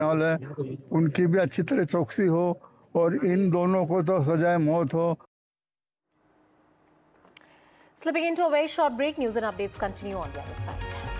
वाले उनकी भी अच्छी तरह चौकसी हो और इन दोनों को तो सजाए मौत हो। Slipping into a very short break, news and updates continue on the other side.